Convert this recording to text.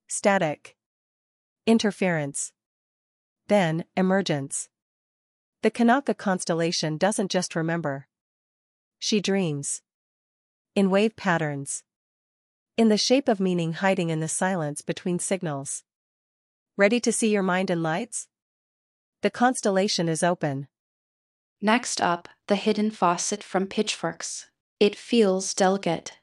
Static. Interference. Then, emergence. The Kanaka constellation doesn't just remember. She dreams. In wave patterns. In the shape of meaning hiding in the silence between signals. Ready to see your mind in lights? The constellation is open. Next up, the hidden faucet from Pitchforks. It feels delicate.